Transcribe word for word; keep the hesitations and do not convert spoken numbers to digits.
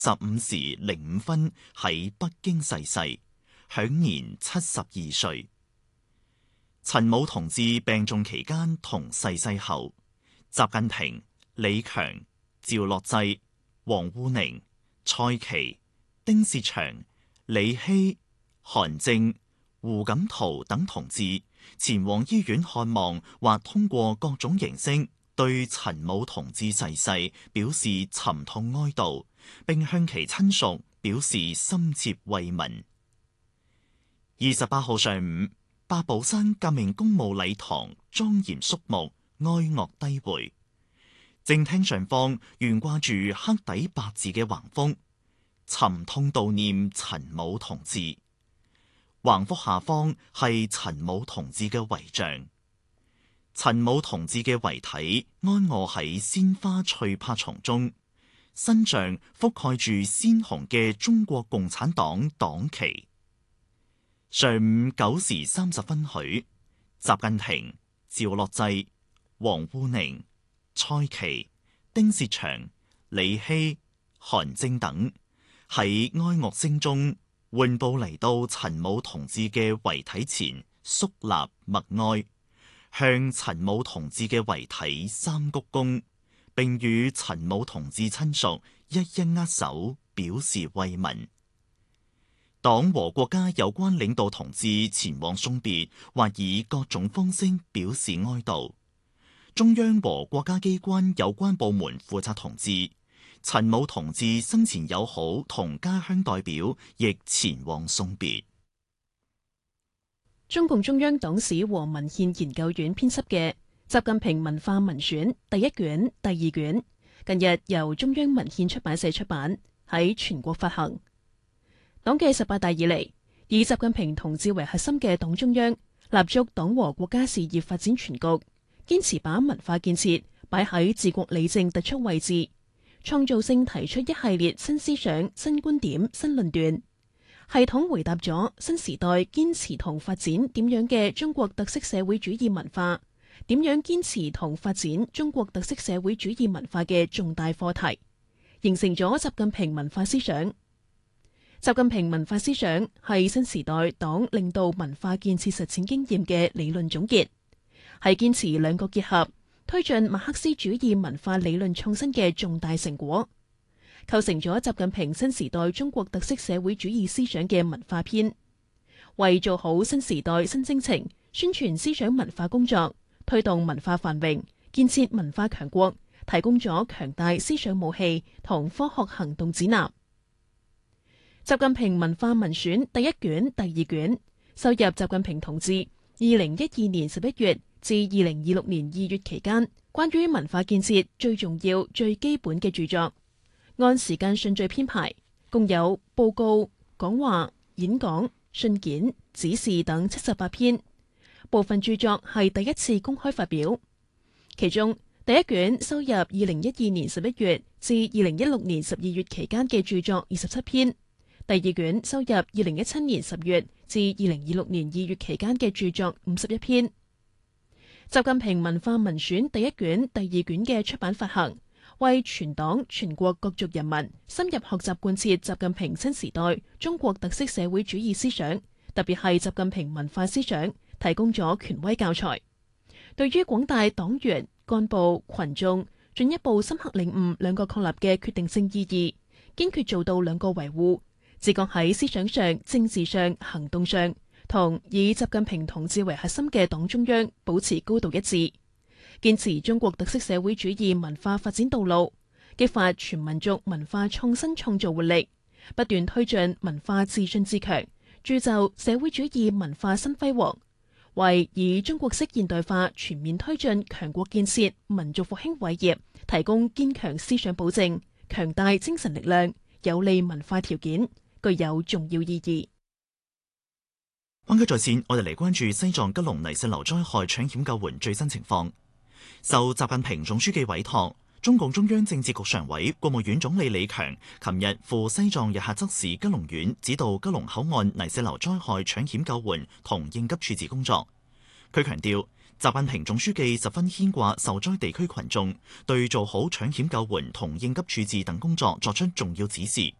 十五時零五分喺北京逝世，享年七十二歲。陳武同志病重期間同逝世後，習近平、李強、趙樂際、王滬寧、蔡奇、丁薛祥、李希、韓正、胡錦濤等同志前往醫院看望，或通過各種形式對陳武同志逝世表示沉痛哀悼，並向其親屬表示深切慰問。二十八號上午，八寶山革命公墓禮堂莊嚴肅穆，哀樂低回。正廳上方懸掛住黑底白字嘅橫幅，沉痛悼念陳武同志。橫幅下方係陳武同志嘅遺像。陳武同志嘅遺體安臥喺鮮花翠柏叢中，身上覆蓋住鮮紅嘅中國共產黨黨旗。上午九時三十分許，習近平、趙樂際、王滬寧、蔡奇、丁薛祥、李希、韓正等喺哀樂聲中緩步嚟到陳武同志嘅遺體前肅立默哀，向陳武同志嘅遺體三鞠躬，並與陳武同志親屬一一握手表示慰問。黨和國家有關領導同志前往送別，或以各種方式表示哀悼。中央和國家機關有關部門負責同志，陳武同志生前友好同家鄉代表亦前往送別。 中共中央黨史和文獻研究院編輯嘅《習近平文化文選》第一卷、第二卷，近日由中央文獻出版社出版，喺全國發行。黨嘅十八大以嚟，以習近平同志為核心嘅黨中央立足黨和國家事業發展全局，堅持把文化建設擺喺治國理政突出位置，創造性提出一系列新思想、新觀點、新論斷，系統回答咗新時代堅持同發展點樣嘅中國特色社會主義文化，點樣堅持同發展中國特色社會主義文化嘅重大課題，形成咗習近平文化思想。習近平文化思想係新時代黨領導文化建設實踐經驗嘅理論總結，係堅持兩個結合，推進馬克思主義文化理論創新嘅重大成果，構成咗習近平新時代中國特色社會主義思想嘅文化篇，為做好新時代新征程宣傳思想文化工作，推動文化繁榮，建設文化強國，提供咗強大思想武器同科學行動指南。習近平文化文選第一卷、第二卷收入習近平同志二零一二年十一月至二零二六年二月期間關於文化建設最重要、最基本嘅著作，按時間順序編排，共有報告、講話、演講、信件、指示等七十八篇。部分著作係第一次公開發表，其中第一卷收入二零一二年十一月至二零一六年十二月期間嘅著作二十七篇。第二卷收入二零一七年十月至二零二六年二月期間嘅著作五十一篇。習近平文化文選第一卷、第二卷嘅出版發行，為全黨全國各族人民深入學習貫徹習近平新時代中國特色社會主義思想，特別係習近平文化思想，提供咗權威教材。對於廣大黨員、幹部、群眾進一步深刻領悟兩個確立嘅決定性意義，堅決做到兩個維護。自覺喺思想上、政治上、行動上，同以習近平同志為核心嘅黨中央保持高度一致，堅持中國特色社會主義文化發展道路，激發全民族文化創新創造活力，不斷推進文化自信自強，鑄就社會主義文化新輝煌，為以中國式現代化全面推進強國建設、民族復興偉業提供堅強思想保證、強大精神力量、有利文化條件，具有重要意義。 灣區在線，我哋嚟關注西藏吉隆泥石流災害搶險救援最新情況。受習近平總書記委託，中共中央政治局常委、國務院總理李強琴日赴西藏日喀則市吉隆縣指導吉隆口岸泥石流災害搶險救援同應急處置工作。佢強調， 習近平總書記十分牽掛受災地區群眾，對做好搶險救援同應急處置等工作作出重要指示。